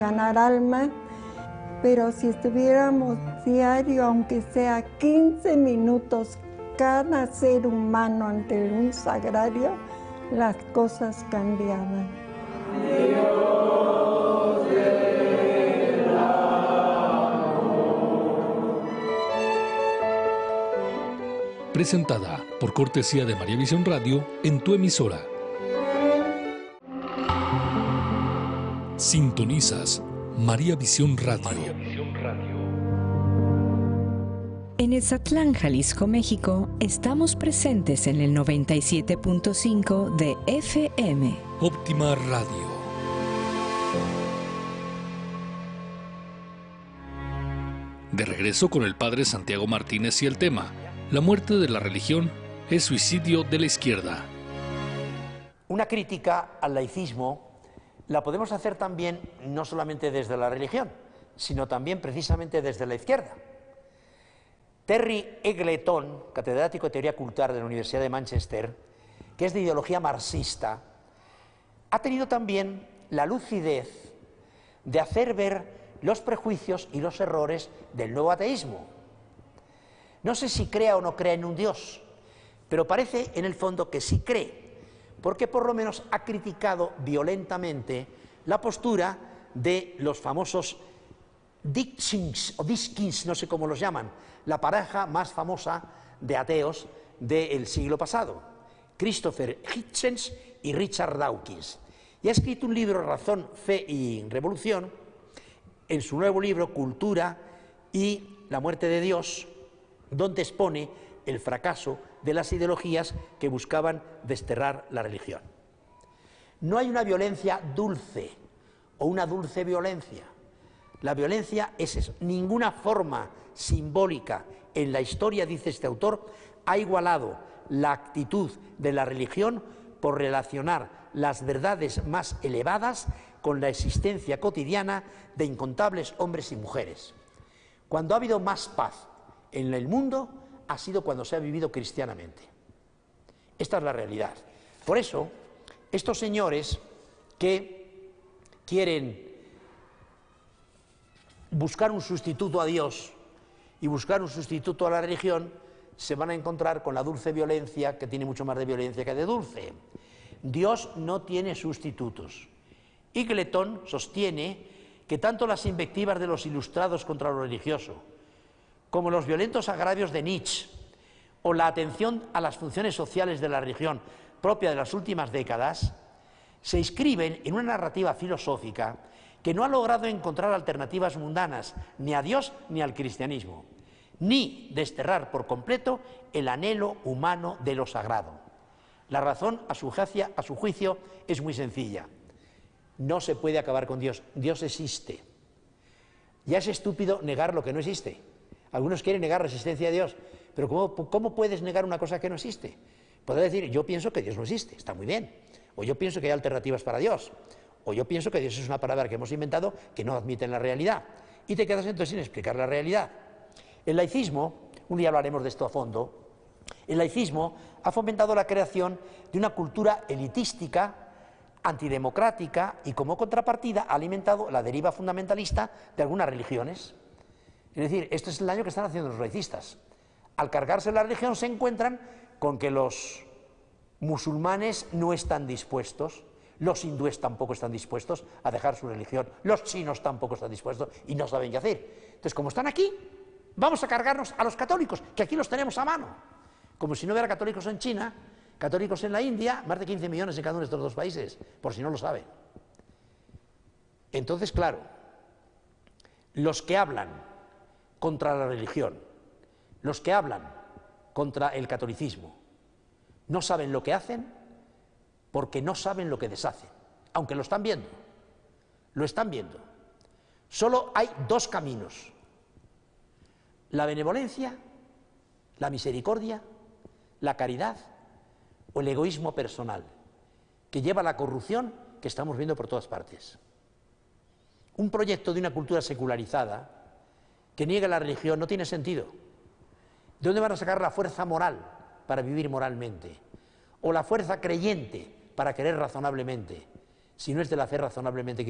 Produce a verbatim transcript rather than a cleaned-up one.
ganar almas, pero si estuviéramos diario, aunque sea quince minutos, cada ser humano ante un sagrario, las cosas cambiaban. Presentada por cortesía de María Visión Radio en tu emisora. Sintonizas María Visión Radio. María Visión Radio. En Ezatlán, Jalisco, México, estamos presentes en el noventa y siete punto cinco de F M. Óptima Radio. De regreso con el padre Santiago Martínez y el tema: la muerte de la religión es suicidio de la izquierda. Una crítica al laicismo la podemos hacer también no solamente desde la religión, sino también precisamente desde la izquierda. Terry Eggleton, catedrático de Teoría Cultural de la Universidad de Manchester, que es de ideología marxista, ha tenido también la lucidez de hacer ver los prejuicios y los errores del nuevo ateísmo. No sé si crea o no crea en un Dios, pero parece en el fondo que sí cree, porque por lo menos ha criticado violentamente la postura de los famosos Dickens o Dickens, no sé cómo los llaman, la pareja más famosa de ateos del siglo pasado, Christopher Hitchens y Richard Dawkins. Y ha escrito un libro, Razón, Fe y Revolución, en su nuevo libro, Cultura y la muerte de Dios, donde expone el fracaso de las ideologías que buscaban desterrar la religión. No hay una violencia dulce o una dulce violencia. La violencia es eso. Ninguna forma simbólica en la historia, dice este autor, ha igualado la actitud de la religión por relacionar las verdades más elevadas con la existencia cotidiana de incontables hombres y mujeres. Cuando ha habido más paz en el mundo, ha sido cuando se ha vivido cristianamente. Esta es la realidad. Por eso, estos señores que quieren buscar un sustituto a Dios y buscar un sustituto a la religión, se van a encontrar con la dulce violencia, que tiene mucho más de violencia que de dulce. Dios no tiene sustitutos. Eggleton sostiene que tanto las invectivas de los ilustrados contra lo religioso, como los violentos agravios de Nietzsche, o la atención a las funciones sociales de la religión propia de las últimas décadas, se inscriben en una narrativa filosófica que no ha logrado encontrar alternativas mundanas ni a Dios ni al cristianismo, ni desterrar por completo el anhelo humano de lo sagrado. La razón, a su, jacia, a su juicio, es muy sencilla. No se puede acabar con Dios. Dios existe. Ya es estúpido negar lo que no existe. Algunos quieren negar la existencia de Dios, pero ¿cómo, cómo puedes negar una cosa que no existe? Podrás decir, yo pienso que Dios no existe, está muy bien, o yo pienso que hay alternativas para Dios, o yo pienso que Dios es una palabra que hemos inventado que no admite la realidad, y te quedas entonces sin explicar la realidad. El laicismo, un día hablaremos de esto a fondo, el laicismo ha fomentado la creación de una cultura elitística, antidemocrática, y como contrapartida ha alimentado la deriva fundamentalista de algunas religiones. Es decir, este es el daño que están haciendo los laicistas. Al cargarse la religión se encuentran con que los musulmanes no están dispuestos, los hindúes tampoco están dispuestos a dejar su religión, los chinos tampoco están dispuestos y no saben qué hacer. Entonces, como están aquí, vamos a cargarnos a los católicos, que aquí los tenemos a mano. Como si no hubiera católicos en China, católicos en la India, más de quince millones en cada uno de estos dos países, por si no lo saben. Entonces, claro, los que hablan contra la religión, los que hablan contra el catolicismo, no saben lo que hacen porque no saben lo que deshacen, aunque lo están viendo, lo están viendo. Solo hay dos caminos: la benevolencia, la misericordia, la caridad o el egoísmo personal, que lleva a la corrupción que estamos viendo por todas partes. Un proyecto de una cultura secularizada que niega la religión no tiene sentido. ¿De dónde van a sacar la fuerza moral para vivir moralmente? O la fuerza creyente para querer razonablemente, si no es de la fe razonablemente cristiana.